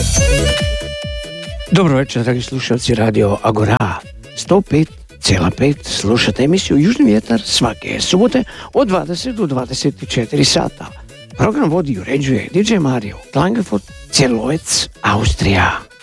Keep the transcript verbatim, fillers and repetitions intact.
Dobro večer, dragi slušalci Radio Agora. sto pet zarez pet slušate emisiju Južni vjetar svake subote od dvadeset do dvadeset četiri sata. Program vodi i uređuje D J Mario Klangefurt, Celovec, Austrija.